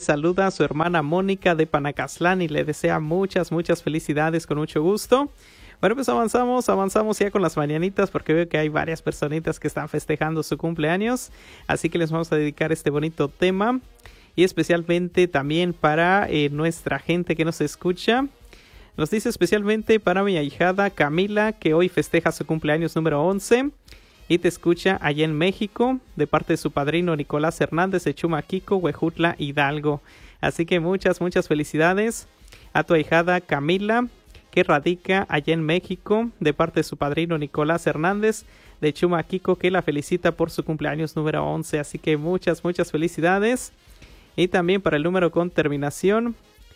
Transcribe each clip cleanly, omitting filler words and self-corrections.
saluda a su hermana Mónica de Panacazlán y le desea muchas felicidades con mucho gusto. Bueno, pues avanzamos ya con las mañanitas porque veo que hay varias personitas que están festejando su cumpleaños. Así que les vamos a dedicar este bonito tema y especialmente también para nuestra gente que nos escucha. Nos dice especialmente para mi ahijada Camila, que hoy festeja su cumpleaños número 11 y te escucha allá en México, de parte de su padrino Nicolás Hernández de Chumaquico, Huejutla, Hidalgo. Así que muchas felicidades a tu ahijada Camila, que radica allá en México, de parte de su padrino Nicolás Hernández de Chumaquico, que la felicita por su cumpleaños número 11. Así que muchas felicidades. Y también para el número con terminación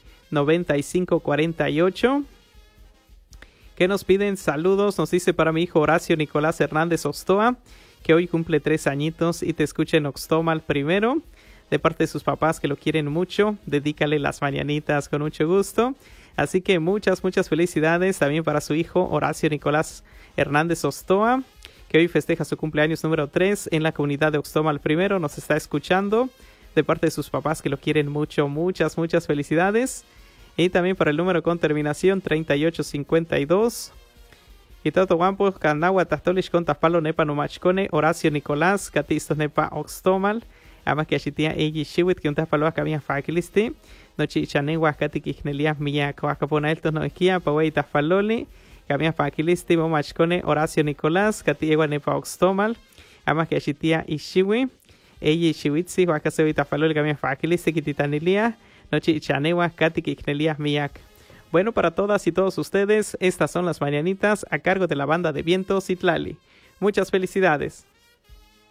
9548, que nos piden saludos. Nos dice para mi hijo Horacio Nicolás Hernández Ostoa, que hoy cumple 3 añitos y te escucha en Oxtomal primero, de parte de sus papás que lo quieren mucho. Dedícale las mañanitas con mucho gusto. Así que muchas felicidades también para su hijo Horacio Nicolás Hernández Ostoa, que hoy festeja su cumpleaños número 3 en la comunidad de Oxtomal primero. Nos está escuchando de parte de sus papás que lo quieren mucho. Muchas felicidades. Y también para el número con terminación 3852. Y todo guampo, Canagua, Tastolish, Contaspalo, Nepa, Numachcone, Horacio Nicolás, Catistos, Nepa, Oxtomal. Además que achitia Eiji Shiwit, que un taspalo acá bien fakilisti. Nochi Chanegua, Katikignelia, Mia, Coacapona, Eltos, Noequia, Pawei, Taspaloli. Camia fakilisti, Momachcone, Horacio Nicolás, Catiegua, Nepa, Oxtomal. Además que achitia Ishiwi, Eiji Shiwitsi, Huacasevi, Taspaloli, Camia fakilisti, Kititanilia. Nochi Chanewa, Katik Ignelia Miak. Bueno, para todas y todos ustedes, estas son las mañanitas a cargo de la banda de Vientos Itlali. Muchas felicidades.